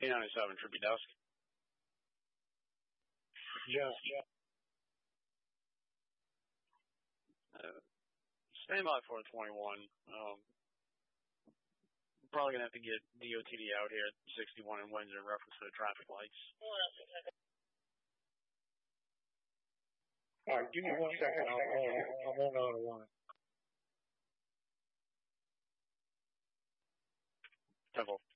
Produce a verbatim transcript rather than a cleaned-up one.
eight ninety-seven, Tribute Desk. Yeah, yeah. Uh, stand by for twenty-one. Um, probably going to have to get D O T D out here at sixty-one in Windsor in reference to the traffic lights. All right, give me one second. I'll, I'll, I'm on the other line. Temple.